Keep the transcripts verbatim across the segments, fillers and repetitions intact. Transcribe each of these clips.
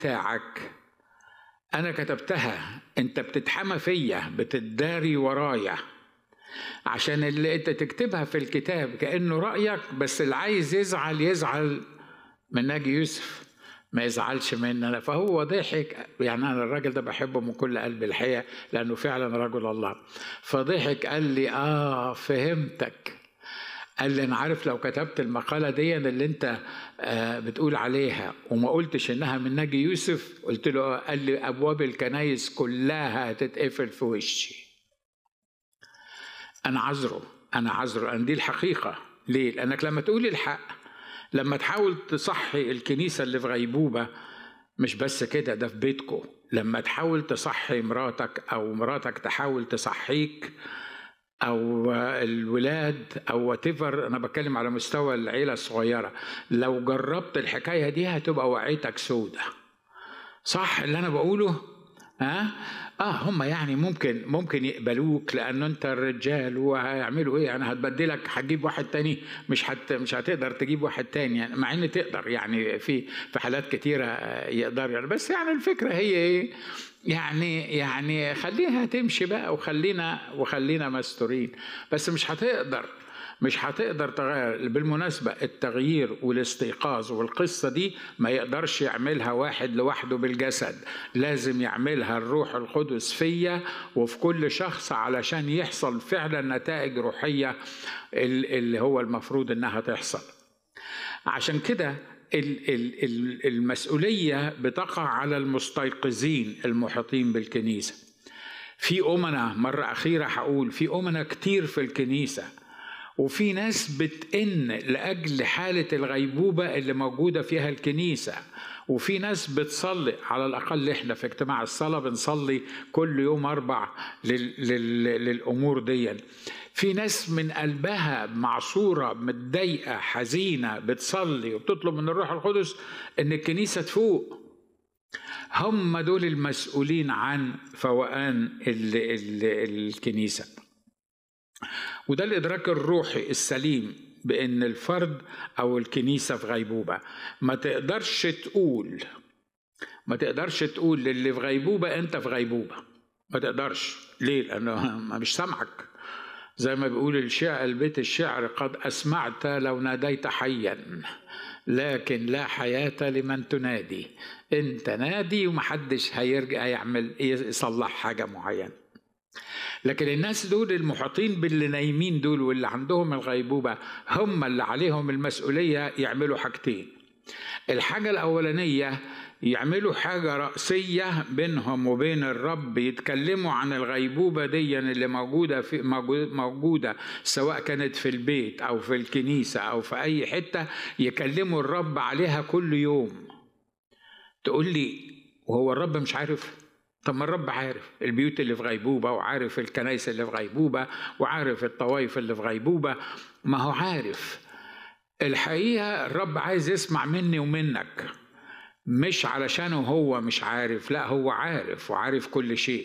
بتاعك أنا كتبتها، أنت بتتحمى فيا، بتداري ورايا عشان اللي أنت تكتبها في الكتاب كأنه رأيك، بس اللي عايز يزعل يزعل من ناجي يوسف، ما يزعلش مننا. فهو ضحك، يعني أنا الراجل ده بحبه من كل قلبي الحقيقة لأنه فعلا رجل الله. فضحك قال لي آه فهمتك. قال لي أنا عارف لو كتبت المقالة دي اللي أنت آه بتقول عليها وما قلتش إنها من ناجي يوسف، قلت له. قال لي أبواب الكنايس كلها هتتقفل في وشي. أنا عذره أنا عذره أن دي الحقيقة. ليه؟ لأنك لما تقولي الحق، لما تحاول تصحي الكنيسة اللي في غيبوبة، مش بس كده، ده في بيتكو، لما تحاول تصحي مراتك أو مراتك تحاول تصحيك أو الولاد أو whatever، أنا بتكلم على مستوى العيلة الصغيرة، لو جربت الحكاية دي هتبقى وعيتك سودة. صح اللي أنا بقوله؟ ها؟ آه هم يعني ممكن ممكن يقبلوك لأنه أنت الرجال، وهيعملوا إيه؟ يعني هتبدلك، هتجيب واحد تاني، مش هت مش هتقدر تجيب واحد تاني، يعني مع إن تقدر، يعني في في حالات كتيرة يقدر يعني، بس يعني الفكرة هي إيه؟ يعني يعني خليها تمشي بقى، وخلينا وخلينا مستورين، بس مش هتقدر مش هتقدر تغير. بالمناسبة التغيير والاستيقاظ والقصة دي ما يقدرش يعملها واحد لوحده بالجسد، لازم يعملها الروح القدس فيا وفي كل شخص علشان يحصل فعلا نتائج روحية اللي هو المفروض انها تحصل. عشان كده المسؤولية بتقع على المستيقظين المحيطين بالكنيسة. في أمنا، مرة أخيرة هقول، في أمنا كتير في الكنيسة، وفي ناس بتئن لأجل حالة الغيبوبة اللي موجودة فيها الكنيسة، وفي ناس بتصلي، على الأقل إحنا في اجتماع الصلاة بنصلي كل يوم أربع لل... لل... للأمور دي. في ناس من قلبها معصورة متضايقة حزينة بتصلي وبتطلب من الروح القدس إن الكنيسة تفوق. هم دول المسؤولين عن فوقان ال... ال... الكنيسة. وده الإدراك الروحي السليم بأن الفرد أو الكنيسة في غيبوبة. ما تقدرش تقول ما تقدرش تقول للي في غيبوبة أنت في غيبوبة، ما تقدرش. ليه؟ لأنه مش سامعك. زي ما بيقول الشعر، البيت الشعر، قد أسمعت لو ناديت حيا لكن لا حياة لمن تنادي. أنت نادي ومحدش هيرجع يعمل يصلح حاجة معينة. لكن الناس دول المحيطين باللي نايمين دول واللي عندهم الغيبوبة، هم اللي عليهم المسؤولية يعملوا حاجتين. الحاجة الأولانية يعملوا حاجة رأسية بينهم وبين الرب، يتكلموا عن الغيبوبة دي اللي موجودة في موجودة سواء كانت في البيت أو في الكنيسة أو في أي حتة، يكلموا الرب عليها كل يوم. تقول لي وهو الرب مش عارف؟ طب ما الرب عارف البيوت اللي في غيبوبة، وعارف الكنائس اللي في غيبوبة، وعارف الطوائف اللي في غيبوبة. ما هو عارف. الحقيقة الرب عايز يسمع مني ومنك، مش علشانه هو مش عارف، لا هو عارف وعارف كل شيء،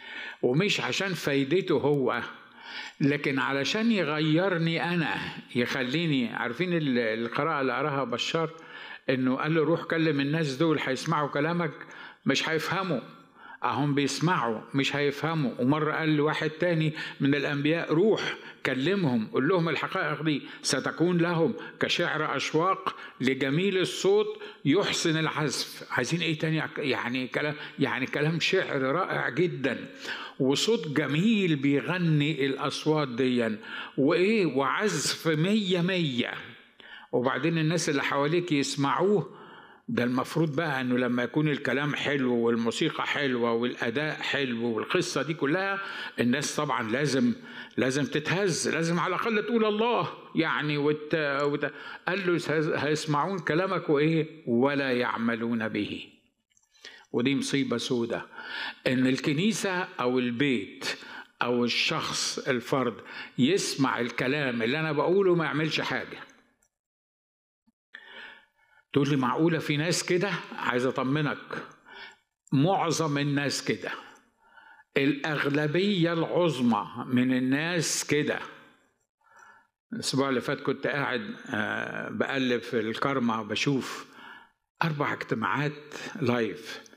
ومش عشان فايدته هو، لكن علشان يغيرني أنا، يخليني. عارفين القراءة اللي قراها بشار إنه قال له روح كلم الناس دول، هيسمعوا كلامك مش هيفهموا. أهم بيسمعوا مش هيفهموا. ومرة قال لواحد تاني من الأنبياء روح كلمهم، قل لهم الحقائق دي، ستكون لهم كشعر أشواق لجميل الصوت يحسن العزف. عايزين إيه تاني؟ يعني كلام يعني كلام شعر رائع جدا، وصوت جميل بيغني الأصوات دي، وإيه وعزف مية مية، وبعدين الناس اللي حواليك يسمعوه. ده المفروض بقى أنه لما يكون الكلام حلو والموسيقى حلوة والأداء حلو والقصة دي كلها، الناس طبعا لازم لازم تتهز، لازم على الأقل تقول الله يعني. وت... وت... قال له هيسمعون كلامك وإيه ولا يعملون به. ودي مصيبة سودة، إن الكنيسة أو البيت أو الشخص الفرد يسمع الكلام اللي أنا بقوله ما يعملش حاجة. تقول لي معقولة في ناس كده؟ عايز أطمنك، معظم الناس كده، الأغلبية العظمى من الناس كده. الأسبوع اللي فات كنت قاعد بقلب في الكرمة بشوف أربع اجتماعات لايف